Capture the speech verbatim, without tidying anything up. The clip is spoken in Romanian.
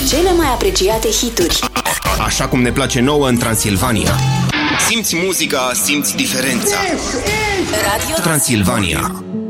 cele mai apreciate hituri. Așa cum ne place nouă în Transilvania. Simți muzica, simți diferența. Radio Transilvania.